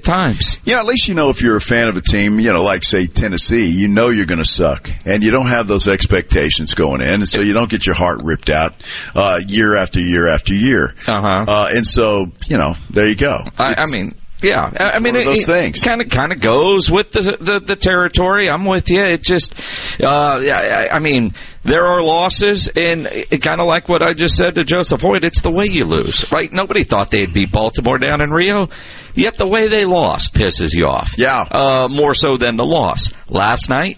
at times. Yeah, at least you know if you're a fan of a team, like, say, Tennessee, you know you're going to suck. And you don't have those expectations going in, and so you don't get your heart ripped out year after year after year. And so, there you go. Yeah, I mean, it kind of goes with the territory. I'm with you. It just, I mean, there are losses, and kind of like what I just said to Joseph Hoyt, it's the way you lose, right? Nobody thought they'd beat Baltimore down in Rio, yet the way they lost pisses you off. Yeah. More so than the loss. Last night,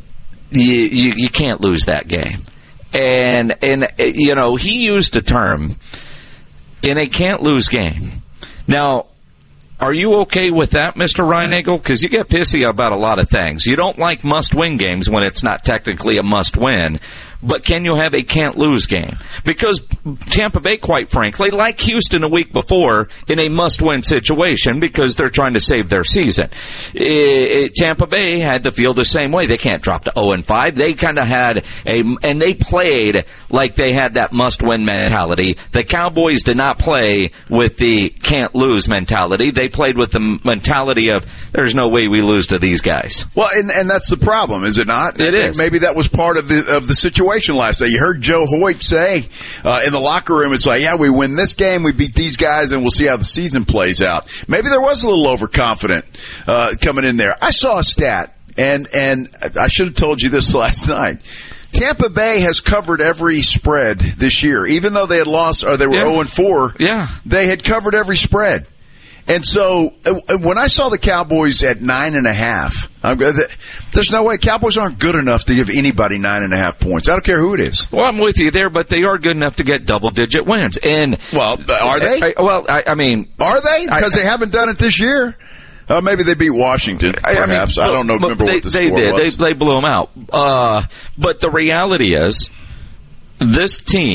you can't lose that game. And he used a term, in a can't-lose game. Now, are you okay with that, Mr. Reinagle? Because you get pissy about a lot of things. You don't like must-win games when it's not technically a must-win. But can you have a can't-lose game? Because Tampa Bay, quite frankly, like Houston a week before, in a must-win situation because they're trying to save their season. Tampa Bay had to feel the same way. They can't drop to 0-5. They kind of had and they played like they had that must-win mentality. The Cowboys did not play with the can't-lose mentality. They played with the mentality of, there's no way we lose to these guys. Well, and that's the problem, is it not? It is. Maybe that was part of the situation last night. You heard Joe Hoyt say in the locker room, it's like, yeah, we win this game, we beat these guys, and we'll see how the season plays out. Maybe there was a little overconfident coming in there. I saw a stat, and I should have told you this last night. Tampa Bay has covered every spread this year. Even though they had lost, or they were 0-4, they had covered every spread. And so, when I saw the Cowboys at 9.5, there's no way. Cowboys aren't good enough to give anybody 9.5 points. I don't care who it is. Well, I'm with you there, but they are good enough to get double-digit wins. And well, are they? I mean, are they? Because they haven't done it this year. Maybe they beat Washington, perhaps. I don't know. Remember what the score was. They blew them out. But the reality is, this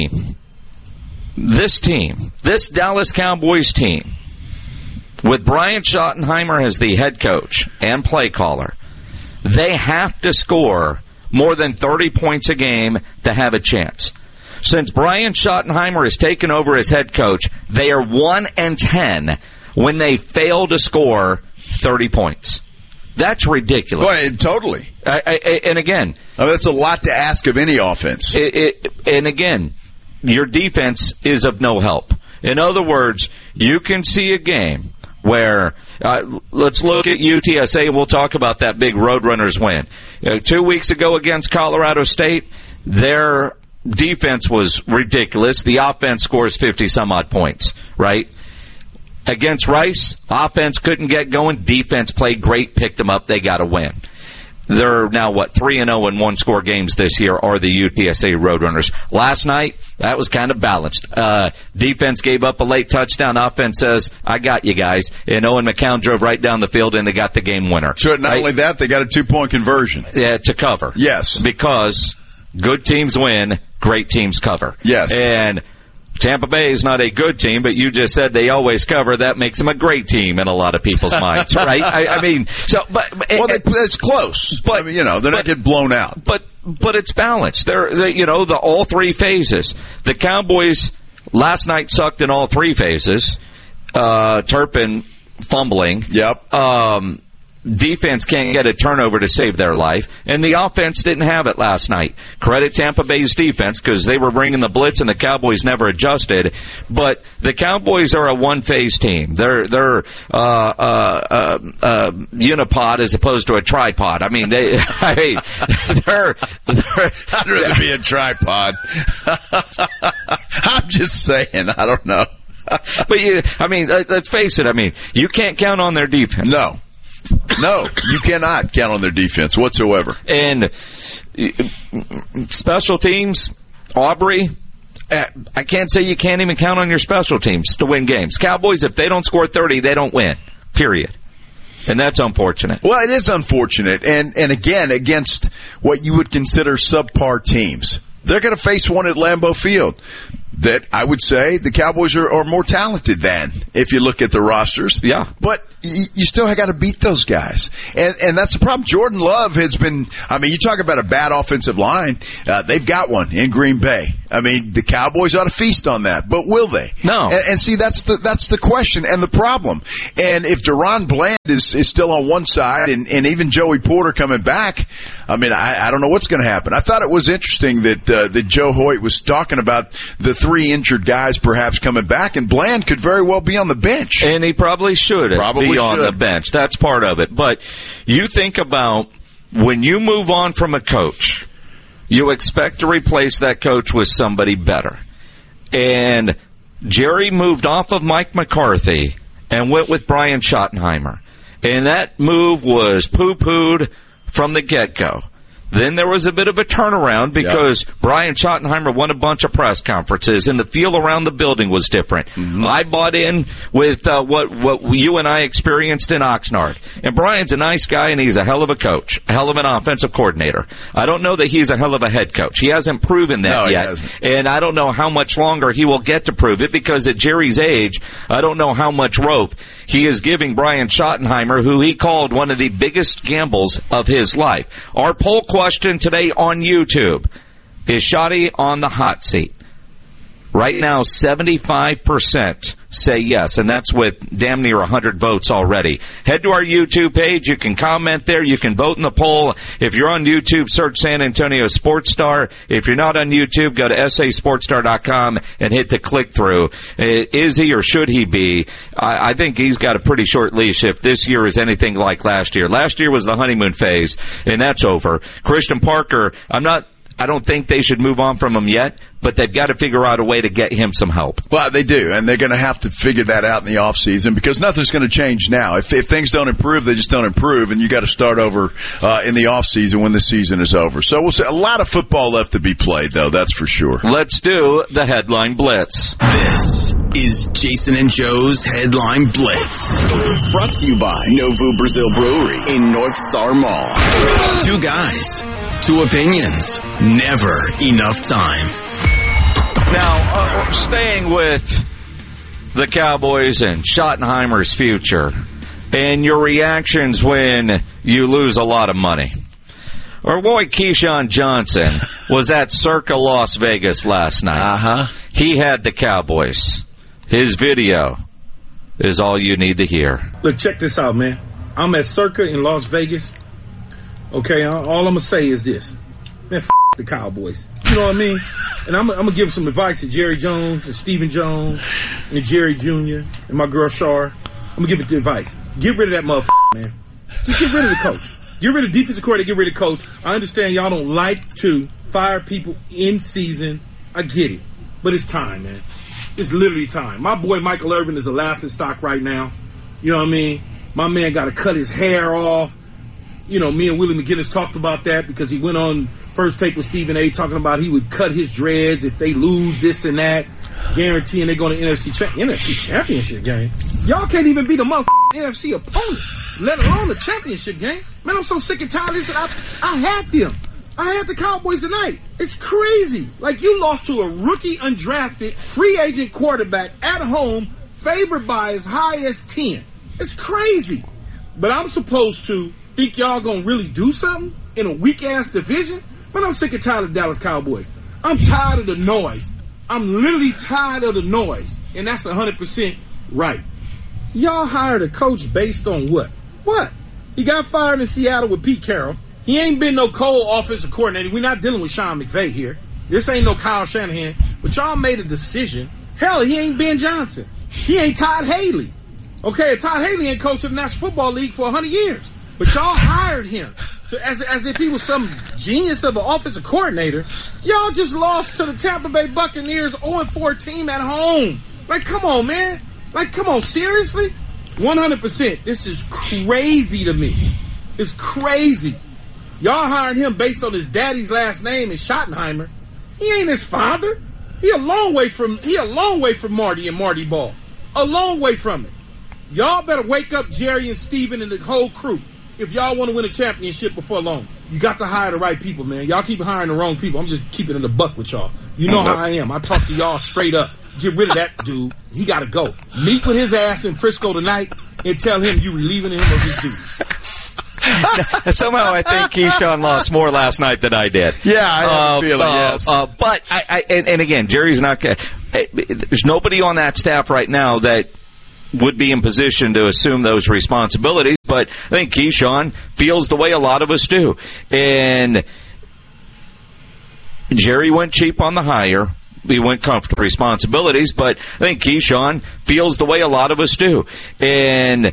Dallas Cowboys team, with Brian Schottenheimer as the head coach and play caller, they have to score more than 30 points a game to have a chance. Since Brian Schottenheimer has taken over as head coach, they are 1-10 when they fail to score 30 points. That's ridiculous. Well, totally. And again, that's a lot to ask of any offense. And again, your defense is of no help. In other words, you can see a game where, let's look at UTSA. We'll talk about that big Roadrunners win. 2 weeks ago against Colorado State, their defense was ridiculous. The offense scores 50-some-odd points, right? Against Rice, offense couldn't get going. Defense played great, picked them up. They got a win. They're now, 3-0 in one-score games this year are the UTSA Roadrunners. Last night, that was kind of balanced. Defense gave up a late touchdown. Offense says, I got you guys. And Owen McCown drove right down the field, and they got the game winner. So not only that, they got a 2-point conversion. Yeah, to cover. Yes. Because good teams win, great teams cover. Yes. And Tampa Bay is not a good team, but you just said they always cover. That makes them a great team in a lot of people's minds, right? It's close. But they're not getting blown out. But it's balanced. The all three phases. The Cowboys last night sucked in all three phases. Turpin fumbling. Yep. Defense can't get a turnover to save their life, and the offense didn't have it last night. Credit Tampa Bay's defense because they were bringing the blitz and the Cowboys never adjusted. But the Cowboys are a one-phase team. They're unipod as opposed to a tripod. I mean, they're I'd rather be a tripod. I'm just saying. I don't know. But let's face it. I mean, you can't count on their defense. No, you cannot count on their defense whatsoever. And special teams, Aubrey, I can't say you can't even count on your special teams to win games. Cowboys, if they don't score 30, they don't win, period. And that's unfortunate. Well, it is unfortunate. And again, against what you would consider subpar teams. They're going to face one at Lambeau Field. that I would say the Cowboys are more talented than, if you look at the rosters. Yeah. But you still got to beat those guys. And that's the problem. Jordan Love has been, I mean, you talk about a bad offensive line. They've got one in Green Bay. I mean, the Cowboys ought to feast on that, but will they? No. And see, that's the question and the problem. And if Deron Bland is still on one side and even Joey Porter coming back, I mean, I don't know what's going to happen. I thought it was interesting that Joe Hoyt was talking about the 3 injured guys perhaps coming back, and Bland could very well be on the bench. And he probably should be on the bench. That's part of it. But you think about when you move on from a coach, you expect to replace that coach with somebody better. And Jerry moved off of Mike McCarthy and went with Brian Schottenheimer. And that move was poo-pooed from the get-go. Then there was a bit of a turnaround because Brian Schottenheimer won a bunch of press conferences, and the feel around the building was different. Mm-hmm. I bought in with what you and I experienced in Oxnard. And Brian's a nice guy, and he's a hell of a coach, a hell of an offensive coordinator. I don't know that he's a hell of a head coach. He hasn't proven that yet. And I don't know how much longer he will get to prove it, because at Jerry's age, I don't know how much rope he is giving Brian Schottenheimer, who he called one of the biggest gambles of his life. Our poll question today on YouTube: is Schotty on the hot seat? Right now, 75% say yes, and that's with damn near 100 votes already. Head to our YouTube page. You can comment there. You can vote in the poll. If you're on YouTube, search San Antonio Sports Star. If you're not on YouTube, go to sasportstar.com and hit the click-through. Is he or should he be? I think he's got a pretty short leash if this year is anything like last year. Last year was the honeymoon phase, and that's over. Christian Parker, I don't think they should move on from him yet, but they've got to figure out a way to get him some help. Well, they do, and they're going to have to figure that out in the offseason, because nothing's going to change now. If things don't improve, they just don't improve, and you got to start over in the offseason when the season is over. So we'll see. A lot of football left to be played, though, that's for sure. Let's do the Headline Blitz. This is Jason and Joe's Headline Blitz, brought to you by Novu Brazil Brewery in North Star Mall. 2 guys, 2 opinions, never enough time. Now, staying with the Cowboys and Schottenheimer's future and your reactions when you lose a lot of money. Our boy Keyshawn Johnson was at Circa Las Vegas last night. He had the Cowboys. His video is all you need to hear. Look, check this out, man. I'm at Circa in Las Vegas. Okay, all I'm going to say is this. Man, the Cowboys. You know what I mean? And I'm going to give some advice to Jerry Jones and Stephen Jones and Jerry Jr. and my girl Shar. I'm going to give it the advice. Get rid of that motherfucker, man. Just get rid of the coach. Get rid of defensive coordinator, get rid of coach. I understand y'all don't like to fire people in season. I get it. But it's time, man. It's literally time. My boy Michael Irvin is a laughing stock right now. You know what I mean? My man got to cut his hair off. You know, me and Willie McGinnis talked about that because he went on First Take with Stephen A. talking about he would cut his dreads if they lose this and that, guaranteeing they're going to NFC Championship game. Y'all can't even beat a motherfucking NFC opponent, let alone the championship game. Man, I'm so sick and tired of this. I had them. I had the Cowboys tonight. It's crazy. Like, you lost to a rookie, undrafted, free agent quarterback at home, favored by as high as 10. It's crazy. But I'm supposed to think y'all gonna really do something in a weak-ass division? Man, I'm sick and tired of the Dallas Cowboys. I'm tired of the noise. I'm literally tired of the noise. And that's 100% right. Y'all hired a coach based on what? What? He got fired in Seattle with Pete Carroll. He ain't been no cold offensive coordinator. We're not dealing with Sean McVay here. This ain't no Kyle Shanahan. But y'all made a decision. Hell, he ain't Ben Johnson. He ain't Todd Haley. Okay, Todd Haley ain't coached the National Football League for 100 years. But y'all hired him as if he was some genius of an offensive coordinator. Y'all just lost to the Tampa Bay Buccaneers 0-4 team at home. Like, come on, man. Like, come on, seriously? 100%. This is crazy to me. It's crazy. Y'all hired him based on his daddy's last name is Schottenheimer. He ain't his father. He a long way from Marty and Marty Ball. A long way from it. Y'all better wake up Jerry and Steven and the whole crew. if y'all want to win a championship before long, you got to hire the right people, man. Y'all keep hiring the wrong people. I'm just keeping it in the buck with y'all. You know how I am. I talk to y'all straight up. Get rid of that dude. He got to go. Meet with his ass in Frisco tonight and tell him you relieving him of his duties. Somehow I think Keyshawn lost more last night than I did. Yeah, I have a feeling, yes. But and again, Jerry's not. There's nobody on that staff right now that would be in position to assume those responsibilities. But I think Keyshawn feels the way a lot of us do. And Jerry went cheap on the hire. We went comfortable responsibilities, but I think Keyshawn feels the way a lot of us do. And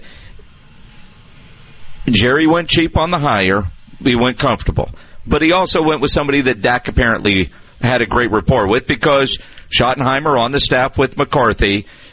Jerry went cheap on the hire. We went comfortable. But he also went with somebody that Dak apparently had a great rapport with, because Schottenheimer on the staff with McCarthy